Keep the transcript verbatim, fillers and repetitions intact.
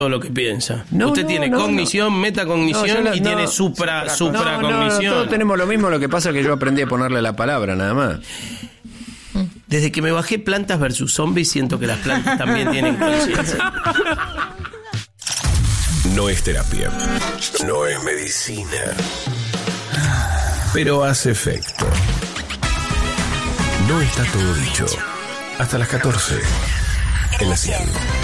todo lo que piensa. No, Usted no, tiene no, cognición, no. metacognición no, y no, tiene no. supra, No, supracognición. no, no, todos tenemos lo mismo, lo que pasa es que yo aprendí a ponerle la palabra, nada más. Desde que me bajé Plantas versus Zombies, siento que las plantas también tienen conciencia. No es terapia, no es medicina, pero hace efecto. No está todo dicho. Hasta las catorce en la cien.